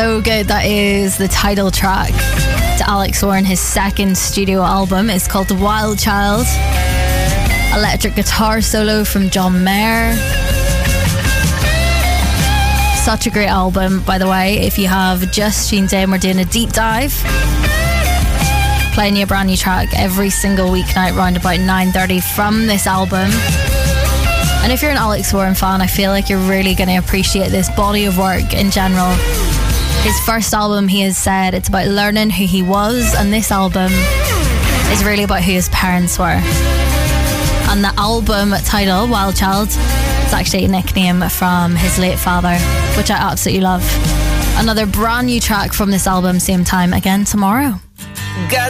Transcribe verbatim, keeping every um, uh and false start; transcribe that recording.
So good. That is the title track to Alex Warren, his second studio album. It's called The Wild Child. Electric guitar solo from John Mayer. Such a great album, by the way. If you have just tuned in, we're doing a deep dive, playing you a brand new track every single weeknight round about nine thirty from this album. And if you're an Alex Warren fan, I feel like you're really going to appreciate this body of work in general. His first album, he has said it's about learning who he was, and this album is really about who his parents were. And the album title, Wild Child, is actually a nickname from his late father, which I absolutely love. Another brand new track from this album, same time again tomorrow. Got